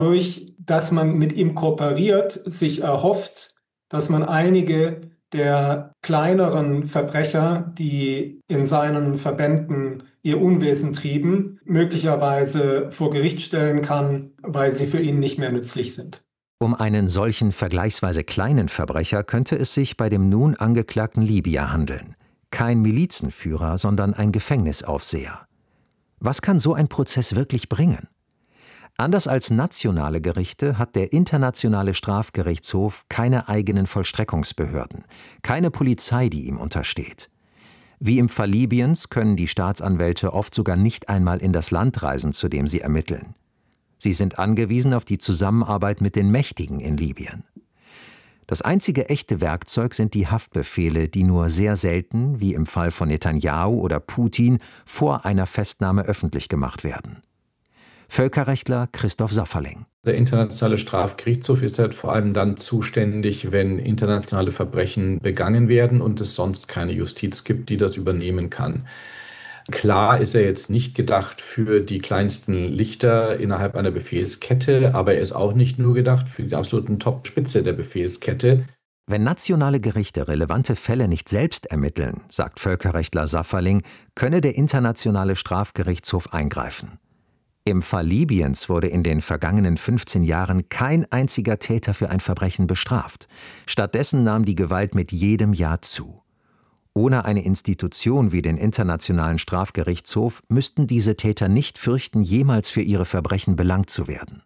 Durch dass man mit ihm kooperiert, sich erhofft, dass man einige der kleineren Verbrecher, die in seinen Verbänden ihr Unwesen trieben, möglicherweise vor Gericht stellen kann, weil sie für ihn nicht mehr nützlich sind. Um einen solchen vergleichsweise kleinen Verbrecher könnte es sich bei dem nun angeklagten Libyer handeln. Kein Milizenführer, sondern ein Gefängnisaufseher. Was kann so ein Prozess wirklich bringen? Anders als nationale Gerichte hat der Internationale Strafgerichtshof keine eigenen Vollstreckungsbehörden, keine Polizei, die ihm untersteht. Wie im Fall Libyens können die Staatsanwälte oft sogar nicht einmal in das Land reisen, zu dem sie ermitteln. Sie sind angewiesen auf die Zusammenarbeit mit den Mächtigen in Libyen. Das einzige echte Werkzeug sind die Haftbefehle, die nur sehr selten, wie im Fall von Netanyahu oder Putin, vor einer Festnahme öffentlich gemacht werden. Völkerrechtler Christoph Safferling. Der Internationale Strafgerichtshof ist halt vor allem dann zuständig, wenn internationale Verbrechen begangen werden und es sonst keine Justiz gibt, die das übernehmen kann. Klar ist er jetzt nicht gedacht für die kleinsten Lichter innerhalb einer Befehlskette, aber er ist auch nicht nur gedacht für die absoluten Top-Spitze der Befehlskette. Wenn nationale Gerichte relevante Fälle nicht selbst ermitteln, sagt Völkerrechtler Safferling, könne der Internationale Strafgerichtshof eingreifen. Im Fall Libyens wurde in den vergangenen 15 Jahren kein einziger Täter für ein Verbrechen bestraft. Stattdessen nahm die Gewalt mit jedem Jahr zu. Ohne eine Institution wie den Internationalen Strafgerichtshof müssten diese Täter nicht fürchten, jemals für ihre Verbrechen belangt zu werden.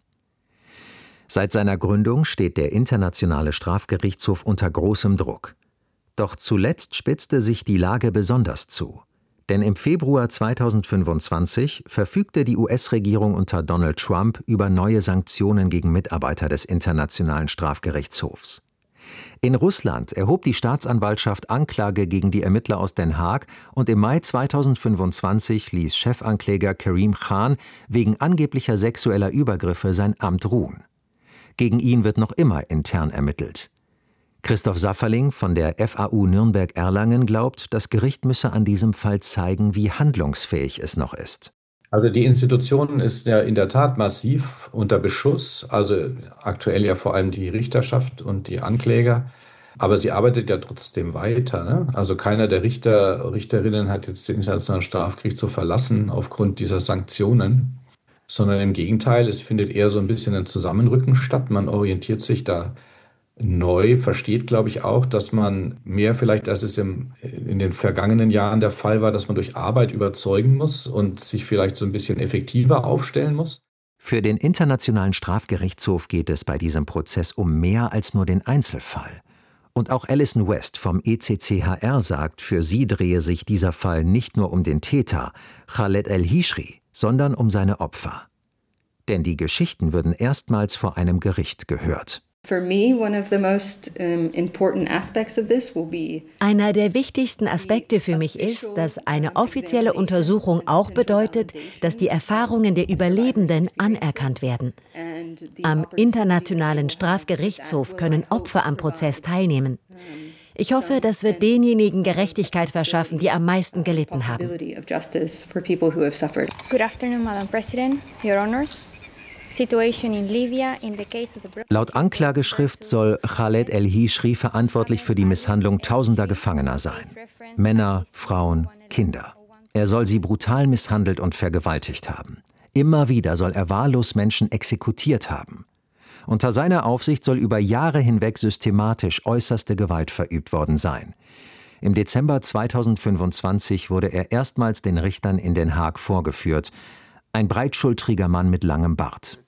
Seit seiner Gründung steht der Internationale Strafgerichtshof unter großem Druck. Doch zuletzt spitzte sich die Lage besonders zu. Denn im Februar 2025 verfügte die US-Regierung unter Donald Trump über neue Sanktionen gegen Mitarbeiter des Internationalen Strafgerichtshofs. In Russland erhob die Staatsanwaltschaft Anklage gegen die Ermittler aus Den Haag und im Mai 2025 ließ Chefankläger Karim Khan wegen angeblicher sexueller Übergriffe sein Amt ruhen. Gegen ihn wird noch immer intern ermittelt. Christoph Safferling von der FAU Nürnberg-Erlangen glaubt, das Gericht müsse an diesem Fall zeigen, wie handlungsfähig es noch ist. Also die Institution ist ja in der Tat massiv unter Beschuss, also aktuell ja vor allem die Richterschaft und die Ankläger, aber sie arbeitet ja trotzdem weiter, ne? Also keiner der Richterinnen hat jetzt den Internationalen Strafgerichtshof verlassen aufgrund dieser Sanktionen, sondern im Gegenteil, es findet eher so ein bisschen ein Zusammenrücken statt, man orientiert sich da neu, versteht, glaube ich, auch, dass man mehr vielleicht, als es in den vergangenen Jahren der Fall war, dass man durch Arbeit überzeugen muss und sich vielleicht so ein bisschen effektiver aufstellen muss. Für den Internationalen Strafgerichtshof geht es bei diesem Prozess um mehr als nur den Einzelfall. Und auch Alison West vom ECCHR sagt, für sie drehe sich dieser Fall nicht nur um den Täter, Khaled El-Hishri, sondern um seine Opfer. Denn die Geschichten würden erstmals vor einem Gericht gehört. Einer der wichtigsten Aspekte für mich ist, dass eine offizielle Untersuchung auch bedeutet, dass die Erfahrungen der Überlebenden anerkannt werden. Am Internationalen Strafgerichtshof können Opfer am Prozess teilnehmen. Ich hoffe, das wird denjenigen Gerechtigkeit verschaffen, die am meisten gelitten haben. Good afternoon, Madam President, Your Honors. Laut Anklageschrift soll Khaled El-Hishri verantwortlich für die Misshandlung tausender Gefangener sein. Männer, Frauen, Kinder. Er soll sie brutal misshandelt und vergewaltigt haben. Immer wieder soll er wahllos Menschen exekutiert haben. Unter seiner Aufsicht soll über Jahre hinweg systematisch äußerste Gewalt verübt worden sein. Im Dezember 2025 wurde er erstmals den Richtern in Den Haag vorgeführt. Ein breitschultriger Mann mit langem Bart.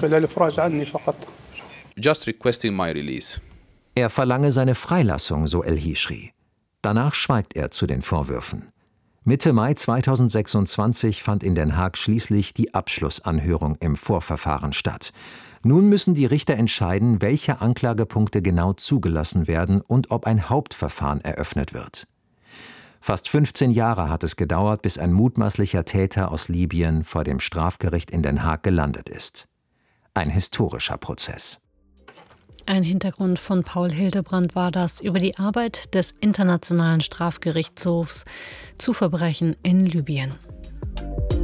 Just requesting my release. Er verlange seine Freilassung, so El-Hishri. Danach schweigt er zu den Vorwürfen. Mitte Mai 2026 fand in Den Haag schließlich die Abschlussanhörung im Vorverfahren statt. Nun müssen die Richter entscheiden, welche Anklagepunkte genau zugelassen werden und ob ein Hauptverfahren eröffnet wird. Fast 15 Jahre hat es gedauert, bis ein mutmaßlicher Täter aus Libyen vor dem Strafgericht in Den Haag gelandet ist. Ein historischer Prozess. Ein Hintergrund von Paul Hildebrand war das über die Arbeit des Internationalen Strafgerichtshofs zu Verbrechen in Libyen.